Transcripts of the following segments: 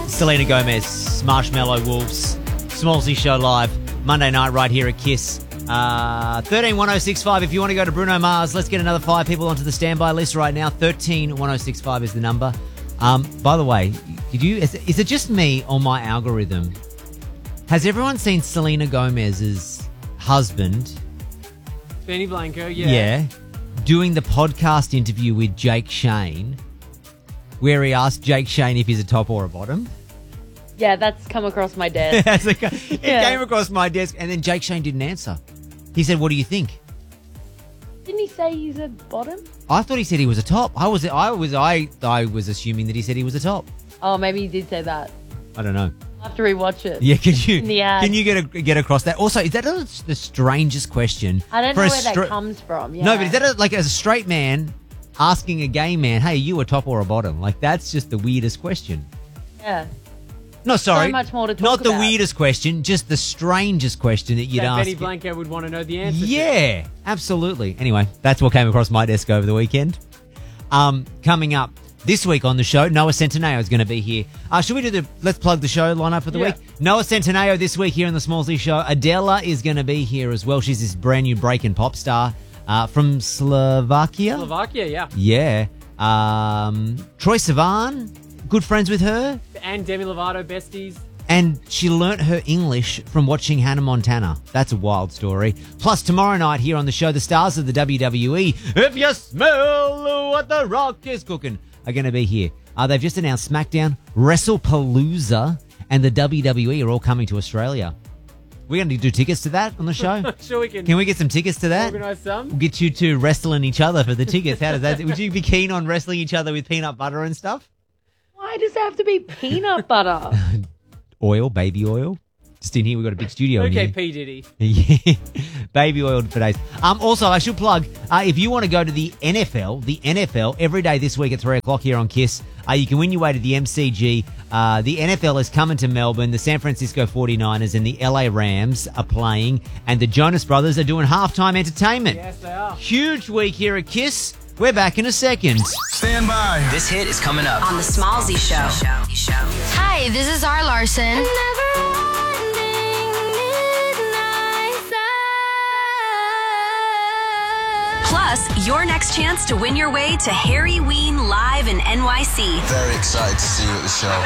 Selena Gomez, Marshmallow Wolves, Smallsy Show live, Monday night right here at KISS. 131065 if you want to go to Bruno Mars. Let's get another 5 people onto the standby list right now. 131065 is the number. By the way, is it just me or my algorithm? Has everyone seen Selena Gomez's husband, Benny Blanco? Yeah, doing the podcast interview with Jake Shane, where he asked Jake Shane if he's a top or a bottom? Yeah, that's come across my desk. It came across my desk, and then Jake Shane didn't answer. He said, "What do you think?" Didn't he say he's a bottom? I thought he said he was a top. I was assuming that he said he was a top. Oh, maybe he did say that. I don't know. I'll have to rewatch it. Yeah, ad. can you get across that? Also, is that the strangest question? I don't know where that comes from. Yeah. No, but is that like as a straight man asking a gay man, "Hey, are you a top or a bottom?" Like that's just the weirdest question. Yeah. No, sorry. So much more to talk Not the about. weirdest question, just the strangest question that you'd ask. Benny Blanco would want to know the answer to. Yeah, absolutely. Anyway, that's what came across my desk over the weekend. Coming up this week on the show, Noah Centineo is going to be here. Should we do let's plug the show lineup for the week? Noah Centineo this week here on the Smallsy Show. Adela is going to be here as well. She's this brand new break and pop star from Slovakia. Yeah. Yeah. Troye Sivan, good friends with her. And Demi Lovato, besties. And she learnt her English from watching Hannah Montana. That's a wild story. Plus, tomorrow night here on the show, the stars of the WWE, If You Smell What The Rock Is Cooking, are going to be here. They've just announced SmackDown, WrestlePalooza, and the WWE are all coming to Australia. We're going to do tickets to that on the show? Sure we can. Can we get some tickets to that? Organise some. We'll get you two wrestling each other for the tickets. How does that? Would you be keen on wrestling each other with peanut butter and stuff? Why does it have to be peanut butter? Oil, baby oil. Just in here, we've got a big studio in Okay, here. P. Diddy. Yeah, baby oil for days. Also, I should plug, if you want to go to the NFL every day this week at 3 o'clock here on KISS, you can win your way to the MCG. The NFL is coming to Melbourne. The San Francisco 49ers and the LA Rams are playing, and the Jonas Brothers are doing halftime entertainment. Yes, they are. Huge week here at KISS. We're back in a second. Stand by. This hit is coming up on the Smallsy Show. Hi, this is R. Larson. Plus, your next chance to win your way to Harry Ween Live in NYC. Very excited to see you at the show.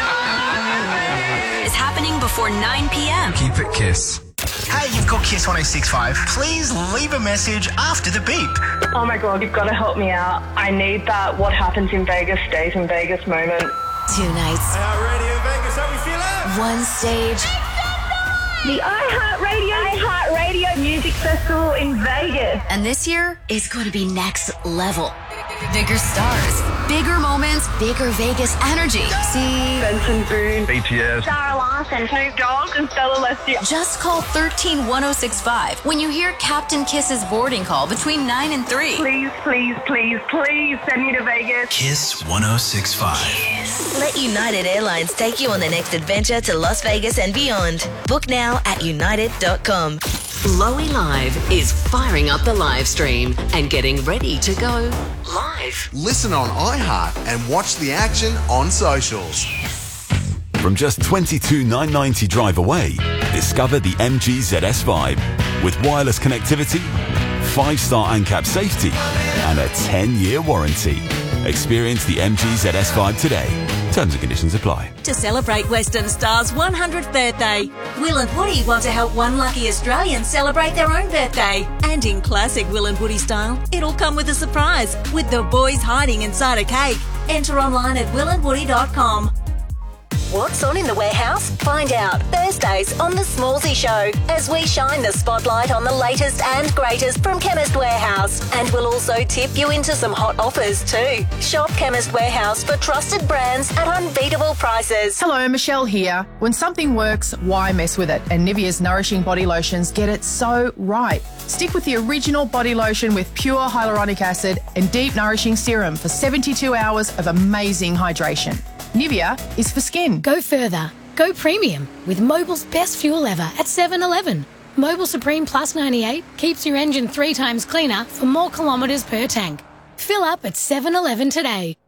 Is happening before 9 p.m. Keep it KISS. Hey, you've got KISS 1065. Please leave a message after the beep. Oh my God, you've got to help me out. I need that what happens in Vegas stays in Vegas moment. 2 nights. Radio Vegas, how we feeling? 1 stage. The iHeartRadio Music Festival in Vegas. And this year is going to be next level. Bigger stars, bigger moments, bigger Vegas energy. See Benson Boone, BTS, Sarah Larson, Snoop Dogg, and Stella Leslie. Just call 131065 when you hear Captain Kiss's boarding call between 9 and 3. Please, please, please, please send me to Vegas. KISS 1065. Let United Airlines take you on the next adventure to Las Vegas and beyond. Book now at united.com. Lowy Live is firing up the live stream and getting ready to go live. Listen on iHeart and watch the action on socials. From just $22,990 drive away, discover the MG ZS Vibe with wireless connectivity, 5-star ANCAP safety, and a 10-year warranty. Experience the MG ZS Vibe today. Terms and conditions apply. To celebrate Western Star's 100th birthday, Will and Woody want to help one lucky Australian celebrate their own birthday. And in classic Will and Woody style, it'll come with a surprise, with the boys hiding inside a cake. Enter online at willandwoody.com. What's on in the warehouse? Find out Thursdays on The Smallsy Show as we shine the spotlight on the latest and greatest from Chemist Warehouse. And we'll also tip you into some hot offers too. Shop Chemist Warehouse for trusted brands at unbeatable prices. Hello, Michelle here. When something works, why mess with it? And Nivea's Nourishing Body Lotions get it so right. Stick with the original body lotion with pure hyaluronic acid and deep nourishing serum for 72 hours of amazing hydration. Nivea is for skin. Go further. Go premium with Mobil's best fuel ever at 7-Eleven. Mobil Supreme Plus 98 keeps your engine 3 times cleaner for more kilometres per tank. Fill up at 7-Eleven today.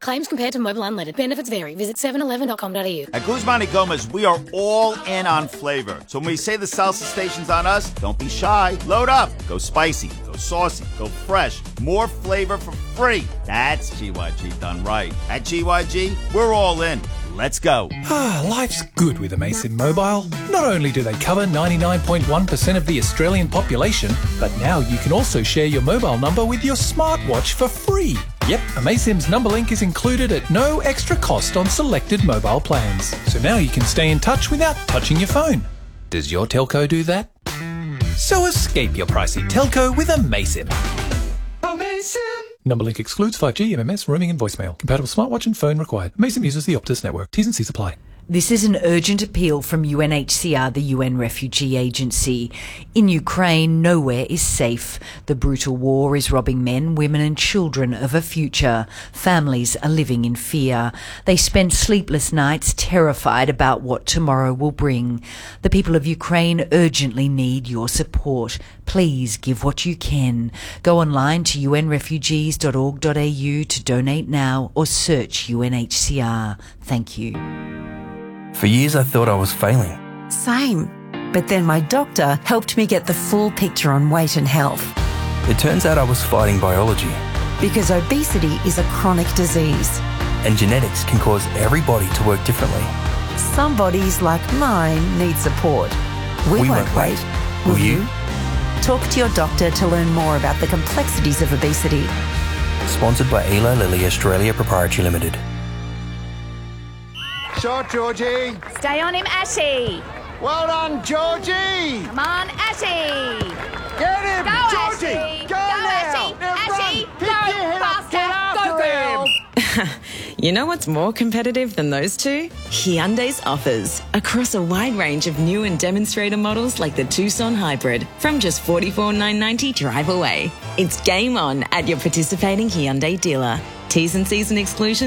Claims compared to mobile unleaded. Benefits vary. Visit 711.com.au. At Guzman y Gomez, we are all in on flavor. So when we say the salsa station's on us, don't be shy. Load up. Go spicy. Go saucy. Go fresh. More flavor for free. That's GYG done right. At GYG, we're all in. Let's go. Life's good with Amaysim Mobile. Not only do they cover 99.1% of the Australian population, but now you can also share your mobile number with your smartwatch for free. Yep, Amaysim's number link is included at no extra cost on selected mobile plans. So now you can stay in touch without touching your phone. Does your telco do that? So escape your pricey telco with Amaysim. Amaysim! Number link excludes 5G, MMS, roaming and voicemail. Compatible smartwatch and phone required. Amaysim uses the Optus network. T's and C's apply. This is an urgent appeal from UNHCR, the UN Refugee Agency. In Ukraine, nowhere is safe. The brutal war is robbing men, women and children of a future. Families are living in fear. They spend sleepless nights terrified about what tomorrow will bring. The people of Ukraine urgently need your support. Please give what you can. Go online to unrefugees.org.au to donate now or search UNHCR. Thank you. For years, I thought I was failing. Same. But then my doctor helped me get the full picture on weight and health. It turns out I was fighting biology. Because obesity is a chronic disease. And genetics can cause every body to work differently. Some bodies, like mine, need support. We won't wait. Will you? Talk to your doctor to learn more about the complexities of obesity. Sponsored by Eli Lilly Australia Proprietary Limited. Shot, Georgie. Stay on him, Ashy. Well done, Georgie. Come on, Ashy. Get him, Go, Georgie. Ashy. Go now. Ashy. Go, faster. Go, girl. You know what's more competitive than those two? Hyundai's offers. Across a wide range of new and demonstrator models like the Tucson Hybrid. From just $44,990 drive away. It's game on at your participating Hyundai dealer. T's and C's and exclusions